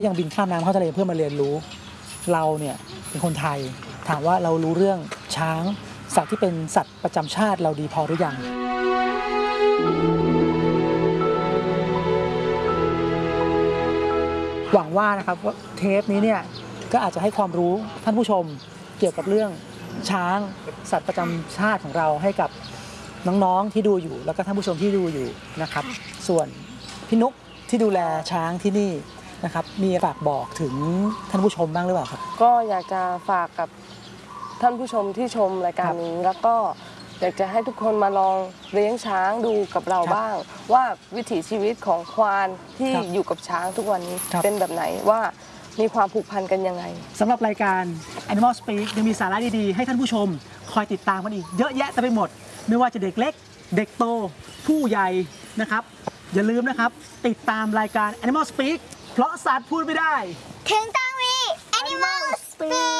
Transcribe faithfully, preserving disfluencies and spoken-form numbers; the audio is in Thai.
ยังบินข้ามน้ำเข้าทะเลเพื่อมาเรียนรู้เราเนี่ยเป็นคนไทยถามว่าเรารู้เรื่องช้างสัตว์ที่เป็นสัตว์ประจำชาติเราดีพอหรือยังหวังว่านะครับว่าเทปนี้เนี่ยก็อาจจะให้ความรู้ท่านผู้ชมเกี่ยวกับเรื่องช้างสัตว์ประจำชาติของเราให้กับน้องๆที่ดูอยู่แล้วก็ท่านผู้ชมที่ดูอยู่นะครับส่วนพี่นุ๊กที่ดูแลช้างที่นี่นะครับมีฝากบอกถึงท่านผู้ชมบ้างหรือเปล่าครับก็อยากจะฝากกับท่านผู้ชมที่ชมรายการนี้แล้วก็อยากจะให้ทุกคนมาลองเลี้ยงช้างดูกับเราบ้างว่าวิถีชีวิตของควานที่อยู่กับช้างทุกวันนี้เป็นแบบไหนว่ามีความผูกพันกันยังไงสำหรับรายการ Animal Speak ยังมีสาระดีๆให้ท่านผู้ชมคอยติดตามกันอีกเยอะแยะเต็มไปหมดไม่ว่าจะเด็กเล็กเด็กโตผู้ใหญ่นะครับอย่าลืมนะครับติดตามรายการ Animal Speak เพราะสัตว์พูดไม่ได้ถึงต้องมี Animal Speak